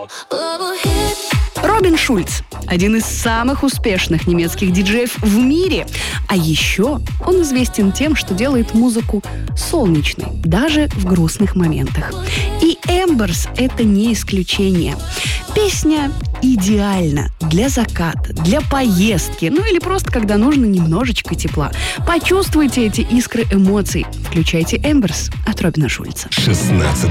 Робин Шульц – один из самых успешных немецких диджеев в мире. А еще он известен тем, что делает музыку солнечной, даже в грустных моментах. И Embers – это не исключение. Песня идеальна для заката, для поездки, ну или просто когда нужно немножечко тепла. Почувствуйте эти искры эмоций. Включайте Embers от Робина Шульца. 16